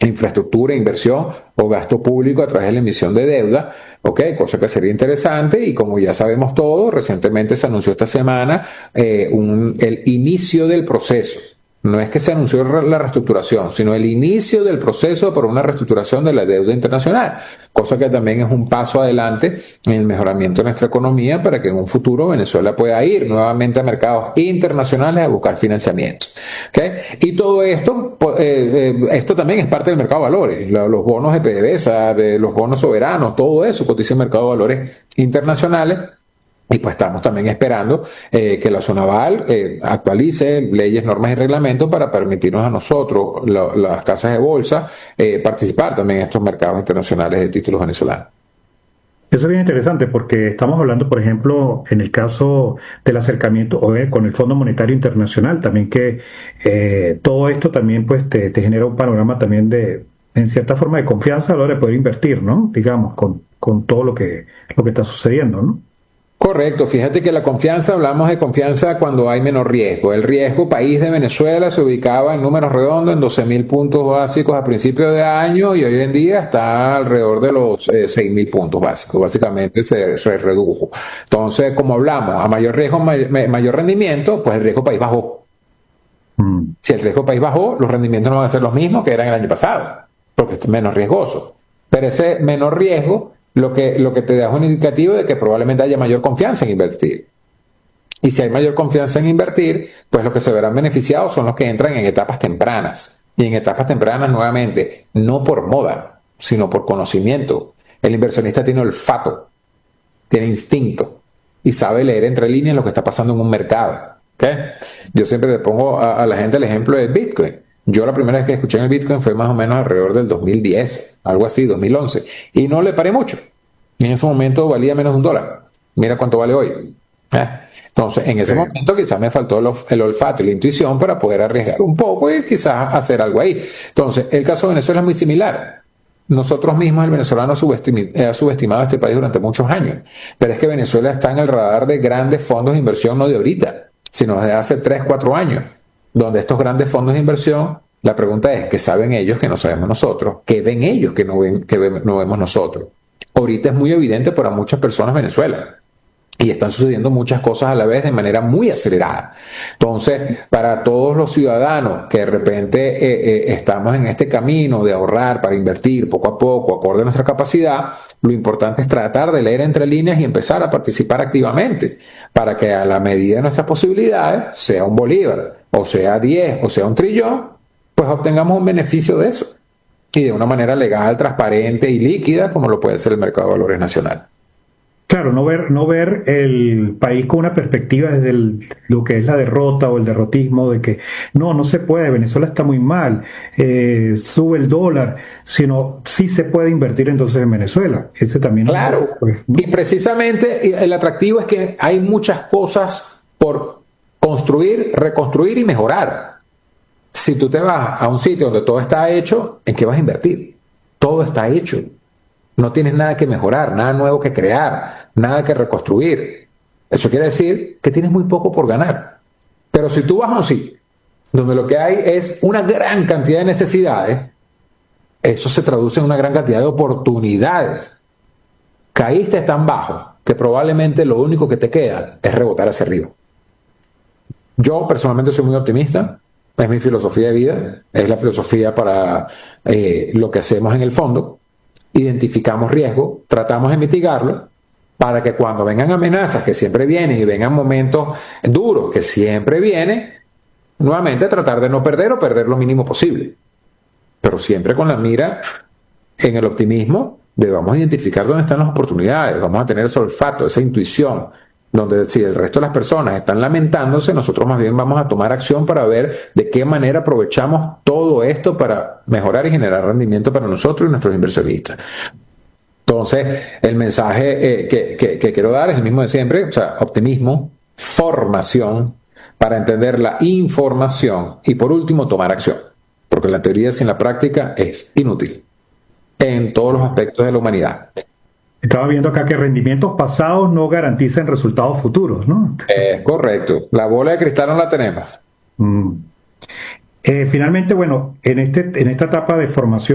infraestructura, inversión o gasto público a través de la emisión de deuda, ¿ok? Cosa que sería interesante y como ya sabemos todo, recientemente se anunció esta semana el inicio del proceso. No es que se anunció la reestructuración, sino el inicio del proceso para una reestructuración de la deuda internacional, cosa que también es un paso adelante en el mejoramiento de nuestra economía para que en un futuro Venezuela pueda ir nuevamente a mercados internacionales a buscar financiamiento. ¿Okay? Y todo esto, esto también es parte del mercado de valores, los bonos de PDVSA, de los bonos soberanos, todo eso cotiza en el mercado de valores internacionales. Y pues estamos también esperando que la Zonaval actualice leyes, normas y reglamentos para permitirnos a nosotros, las casas de bolsa, participar también en estos mercados internacionales de títulos venezolanos. Eso es bien interesante porque estamos hablando, por ejemplo, en el caso del acercamiento con el Fondo Monetario Internacional, también que todo esto también pues te genera un panorama también en cierta forma, de confianza a la hora de poder invertir, ¿no? Digamos, con todo lo que está sucediendo, ¿no? Correcto, fíjate que la confianza, hablamos de confianza cuando hay menos riesgo. El riesgo país de Venezuela se ubicaba en números redondos en 12.000 puntos básicos a principios de año y hoy en día está alrededor de los 6.000 puntos básicos. Básicamente se redujo. Entonces, como hablamos, a mayor riesgo, mayor rendimiento, pues el riesgo país bajó. Si el riesgo país bajó, los rendimientos no van a ser los mismos que eran el año pasado, porque es menos riesgoso. Pero ese menor riesgo lo que te da es un indicativo de que probablemente haya mayor confianza en invertir. Y si hay mayor confianza en invertir, pues los que se verán beneficiados son los que entran en etapas tempranas. Y en etapas tempranas, nuevamente, no por moda, sino por conocimiento. El inversionista tiene olfato, tiene instinto y sabe leer entre líneas lo que está pasando en un mercado. ¿Okay? Yo siempre le pongo a la gente el ejemplo de Bitcoin. Yo la primera vez que escuché en el Bitcoin fue más o menos alrededor del 2010, algo así, 2011. Y no le paré mucho. En ese momento valía menos de $1. Mira cuánto vale hoy. Entonces, en ese momento quizás me faltó el olfato y la intuición para poder arriesgar un poco y quizás hacer algo ahí. Entonces, el caso de Venezuela es muy similar. Nosotros mismos, el venezolano, ha subestimado a este país durante muchos años. Pero es que Venezuela está en el radar de grandes fondos de inversión, no de ahorita, sino de hace 3, 4 años. Donde estos grandes fondos de inversión, la pregunta es, ¿qué saben ellos que no sabemos nosotros? ¿Qué ven ellos que no vemos nosotros? Ahorita es muy evidente para muchas personas en Venezuela. Y están sucediendo muchas cosas a la vez de manera muy acelerada. Entonces, para todos los ciudadanos que de repente estamos en este camino de ahorrar para invertir poco a poco, acorde a nuestra capacidad, lo importante es tratar de leer entre líneas y empezar a participar activamente para que a la medida de nuestras posibilidades, sea un bolívar, o sea 10, o sea un trillón, pues obtengamos un beneficio de eso. Y de una manera legal, transparente y líquida, como lo puede ser el mercado de valores nacional. Claro, no ver el país con una perspectiva desde lo que es la derrota o el derrotismo de que no se puede, Venezuela está muy mal, sube el dólar, sino sí se puede invertir entonces en Venezuela. Ese también Claro, pues, ¿no? y precisamente el atractivo es que hay muchas cosas por construir, reconstruir y mejorar. Si tú te vas a un sitio donde todo está hecho, ¿en qué vas a invertir? Todo está hecho. No tienes nada que mejorar, nada nuevo que crear, nada que reconstruir. Eso quiere decir que tienes muy poco por ganar. Pero si tú vas a un sitio donde lo que hay es una gran cantidad de necesidades, eso se traduce en una gran cantidad de oportunidades. Caíste tan bajo que probablemente lo único que te queda es rebotar hacia arriba. Yo personalmente soy muy optimista, es mi filosofía de vida, es la filosofía para lo que hacemos en el fondo. Identificamos riesgo, tratamos de mitigarlo para que cuando vengan amenazas que siempre vienen y vengan momentos duros que siempre vienen, nuevamente tratar de no perder o perder lo mínimo posible. Pero siempre con la mira en el optimismo de vamos a identificar dónde están las oportunidades, vamos a tener ese olfato, esa intuición, donde si el resto de las personas están lamentándose, nosotros más bien vamos a tomar acción para ver de qué manera aprovechamos todo esto para mejorar y generar rendimiento para nosotros y nuestros inversionistas. Entonces, el mensaje que quiero dar es el mismo de siempre, o sea, optimismo, formación, para entender la información y por último tomar acción, porque la teoría sin la práctica es inútil en todos los aspectos de la humanidad. Estaba viendo acá que rendimientos pasados no garantizan resultados futuros, ¿no? Correcto. La bola de cristal no la tenemos. Finalmente, bueno, en esta etapa de formación,